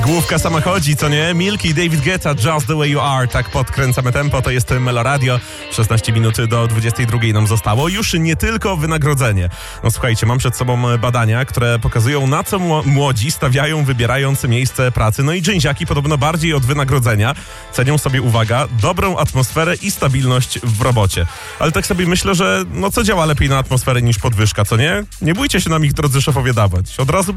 Główka sama chodzi, co nie? Milky, David Guetta, Just the Way You Are. Tak podkręcamy tempo, to jest Meloradio. 16 minut do 22 nam zostało. Już nie tylko wynagrodzenie. No słuchajcie, mam przed sobą badania, które pokazują, na co młodzi stawiają, wybierając miejsce pracy. No i dżinsiaki podobno bardziej od wynagrodzenia cenią sobie, uwaga, dobrą atmosferę i stabilność w robocie. Ale tak sobie myślę, że co działa lepiej na atmosferę niż podwyżka, co nie? Nie bójcie się nam ich, drodzy szefowie, dawać. Od razu